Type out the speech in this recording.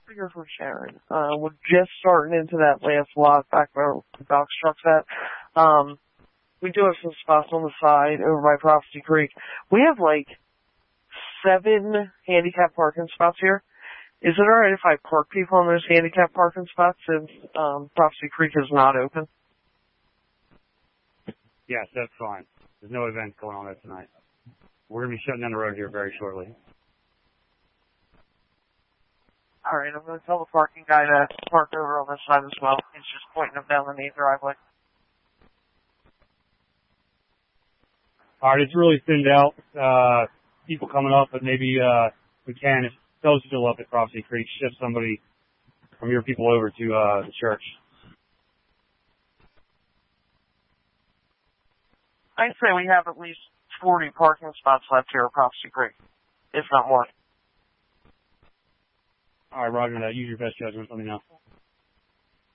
Here for Sharon. We're just starting into that last lot back where the box truck's at. We do have some spots on the side over by Prophecy Creek. We have like 7 handicap parking spots here. Is it alright if I park people on those handicap parking spots since Prophecy Creek is not open? Yes, that's fine. There's no events going on there tonight. We're going to be shutting down the road here very shortly. Alright, I'm going to tell the parking guy to park over on this side as well. He's just pointing them down the main driveway. Alright, it's really thinned out. People coming up, but maybe we can, if those still up at Prophecy Creek, shift somebody from your people over to the church. I'd say we have at least 40 parking spots left here at Prophecy Creek, if not more. All right, Roger, use your best judgment. Let me know.